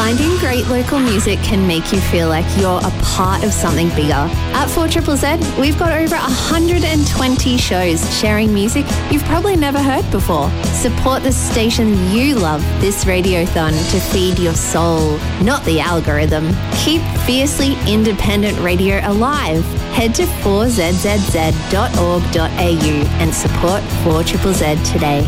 Finding great local music can make you feel like you're a part of something bigger. At 4ZZZ, we've got over 120 shows sharing music you've probably never heard before. Support the station you love this radiothon to feed your soul, not the algorithm. Keep fiercely independent radio alive. Head to 4ZZZ.org.au and support 4ZZZ today.